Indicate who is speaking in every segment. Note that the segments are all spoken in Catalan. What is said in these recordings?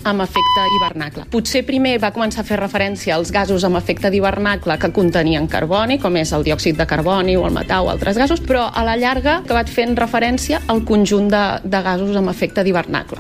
Speaker 1: amb efecte hivernacle. Potser primer va començar a fer referència als gasos amb efecte d'hivernacle que contenien carboni, com és el diòxid de carboni o el metà o altres gasos, però a la llarga ha acabat fent referència al conjunt de gasos amb efecte d'hivernacle.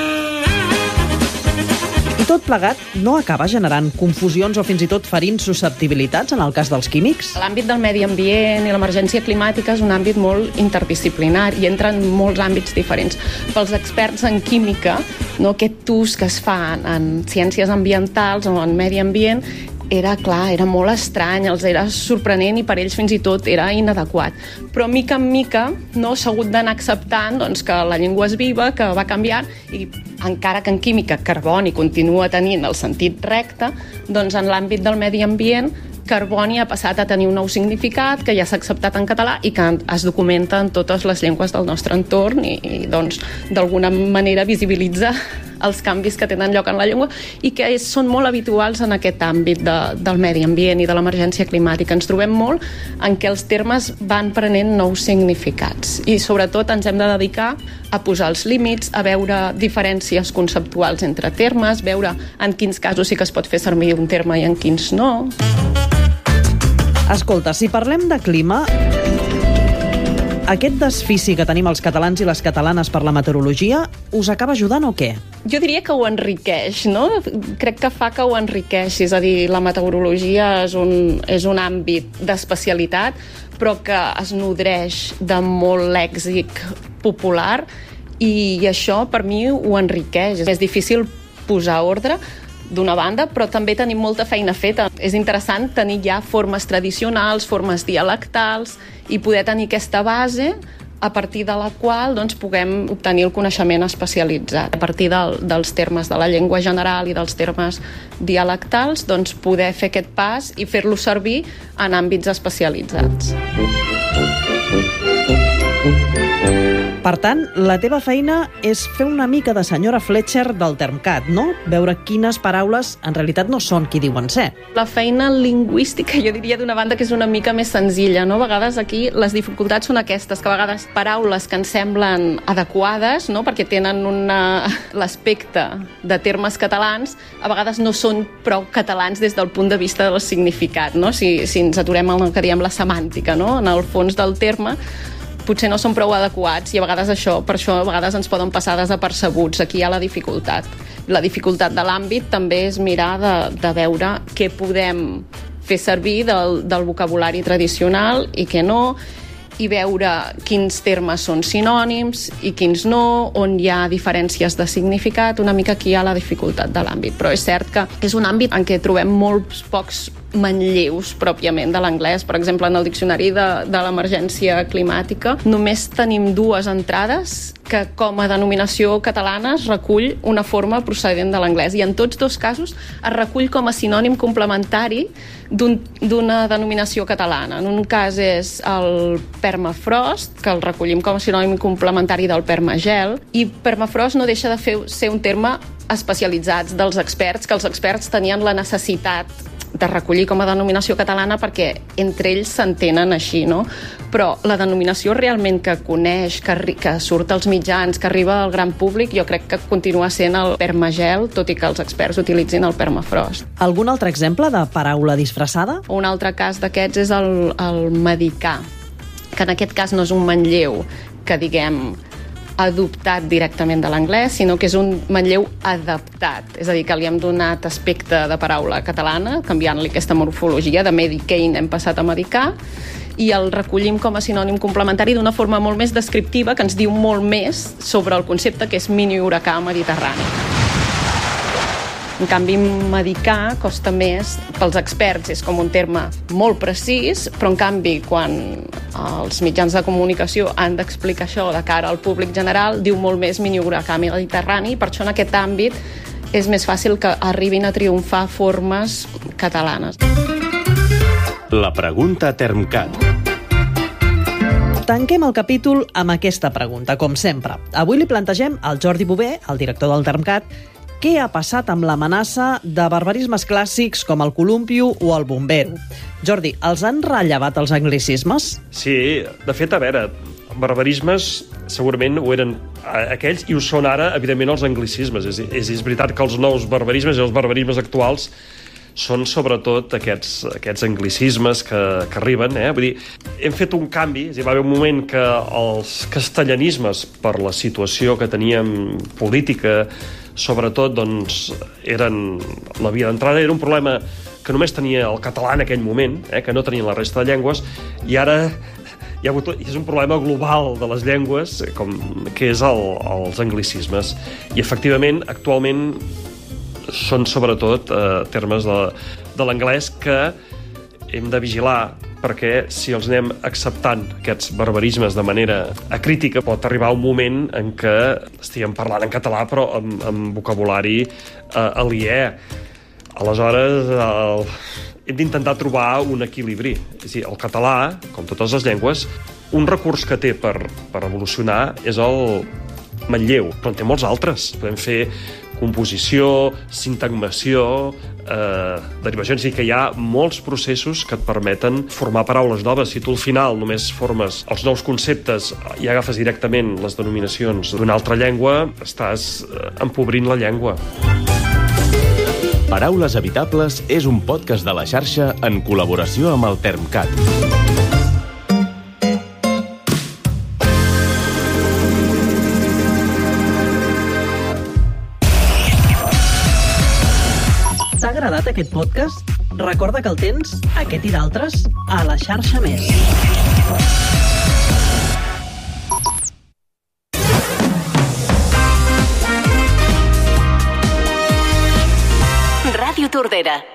Speaker 2: I tot plegat no acaba generant confusions o fins i tot ferint susceptibilitats en el cas dels químics?
Speaker 1: L'àmbit del medi ambient i l'emergència climàtica és un àmbit molt interdisciplinari i entra en molts àmbits diferents. Pels experts en química, aquest ús que es fa en ciències ambientals o en medi ambient era molt estrany, els era sorprenent i per ells fins i tot era inadequat. Però mica en mica s'ha hagut d'anar acceptant que la llengua és viva, que va canviant i encara que en química carboni continua tenint el sentit recte, en l'àmbit del medi ambient carboni ha passat a tenir un nou significat que ja s'ha acceptat en català i que es documenta en totes les llengües del nostre entorn i d'alguna manera visibilitza els canvis que tenen lloc en la llengua i que són molt habituals en aquest àmbit del medi ambient i de l'emergència climàtica. Ens trobem molt en què els termes van prenent nous significats i sobretot ens hem de dedicar a posar els límits, a veure diferències conceptuals entre termes, veure en quins casos sí que es pot fer servir un terme i en quins no.
Speaker 2: Escolta, si parlem de clima, aquest desfici que tenim els catalans i les catalanes per la meteorologia us acaba ajudant o què?
Speaker 1: Jo diria que ho enriqueix, no? Crec que fa que ho enriqueixi, és a dir, la meteorologia és un àmbit d'especialitat, però que es nodreix de molt lèxic popular i això per mi ho enriqueix. És difícil posar ordre, d'una banda, però també tenim molta feina feta. És interessant tenir ja formes tradicionals, formes dialectals i poder tenir aquesta base a partir de la qual puguem obtenir el coneixement especialitzat. A partir dels termes de la llengua general i dels termes dialectals, poder fer aquest pas i fer-lo servir en àmbits especialitzats.
Speaker 2: Per tant, la teva feina és fer una mica de senyora Fletcher del Termcat, no? Veure quines paraules en realitat no són qui diuen ser.
Speaker 1: La feina lingüística, jo diria d'una banda que és una mica més senzilla, no? A vegades aquí les dificultats són aquestes, que a vegades paraules que ens semblen adequades, no? Perquè tenen l'aspecte de termes catalans, a vegades no són prou catalans des del punt de vista del significat, no? Si ens aturem en el que diem la semàntica, no? En el fons del terme, potser no són prou adequats i a vegades per això a vegades ens poden passar desapercebuts. Aquí hi ha la dificultat. La dificultat de l'àmbit també és mirar de veure què podem fer servir del vocabulari tradicional i què no, i veure quins termes són sinònims i quins no, on hi ha diferències de significat. Una mica aquí hi ha la dificultat de l'àmbit, però és cert que és un àmbit en què trobem molts pocs manlleus pròpiament de l'anglès. Per exemple, en el diccionari de l'emergència climàtica només tenim 2 entrades que com a denominació catalana es recull una forma procedent de l'anglès i en tots 2 casos es recull com a sinònim complementari d'una denominació catalana. En un cas és el permafrost, que el recollim com a sinònim complementari del permagel, i permafrost no deixa de ser un terme especialitzats dels experts, que els experts tenien la necessitat de recollir com a denominació catalana perquè entre ells s'entenen així, no? Però la denominació realment que coneix, que surt als mitjans, que arriba al gran públic, jo crec que continua sent el permagel, tot i que els experts utilitzin el permafrost.
Speaker 2: Algun altre exemple de paraula disfressada?
Speaker 1: Un altre cas d'aquests és el medicà, que en aquest cas no és un manlleu que diguem adoptat directament de l'anglès, sinó que és un manlleu adaptat. És a dir, que li hem donat aspecte de paraula catalana, canviant-li aquesta morfologia, de medicain hem passat a medicà, i el recollim com a sinònim complementari d'una forma molt més descriptiva, que ens diu molt més sobre el concepte que és mini huracà mediterrani. En canvi, medicà costa més. Pels experts és com un terme molt precís, però en canvi, quan els mitjans de comunicació han d'explicar això de cara al públic general, diu molt més mini huracà mediterrani, i per això en aquest àmbit és més fàcil que arribin a triomfar formes catalanes.
Speaker 3: La pregunta Termcat.
Speaker 2: Tanquem el capítol amb aquesta pregunta, com sempre. Avui li plantegem al Jordi Bové, el director del Termcat, què ha passat amb l'amenaça de barbarismes clàssics com el columpio o el bombero. Jordi, els han rellevat els anglicismes?
Speaker 4: Sí, de fet, a veure, barbarismes segurament ho eren aquells i ho són ara, evidentment, els anglicismes. És veritat que els nous barbarismes i els barbarismes actuals són sobretot aquests anglicismes que arriben. Vull dir, hem fet un canvi. Va haver un moment que els castellanismes, per la situació que teníem política, sobretot, doncs, eren la via d'entrada. Era un problema que només tenia el català en aquell moment, que no tenien la resta de llengües, i ara és un problema global de les llengües, que és els anglicismes. I, efectivament, actualment són sobretot termes de l'anglès que hem de vigilar, perquè si els anem acceptant, aquests barbarismes, de manera acrítica, pot arribar un moment en què estiguem parlant en català però amb vocabulari aliè. Aleshores, hem d'intentar trobar un equilibri. És a dir, el català, com totes les llengües, un recurs que té per evolucionar és el manlleu, però en té molts altres. Podem fer composició, sintagmació, derivacions, i que hi ha molts processos que et permeten formar paraules noves. Si tu al final només formes els nous conceptes i agafes directament les denominacions d'una altra llengua, estàs empobrint la llengua.
Speaker 3: Paraules Evitables és un podcast de la xarxa en col·laboració amb el Termcat.
Speaker 2: T'ha agradat aquest podcast? Recorda que el tens, aquest i d'altres, a la xarxa Més.
Speaker 5: Ràdio Tordera.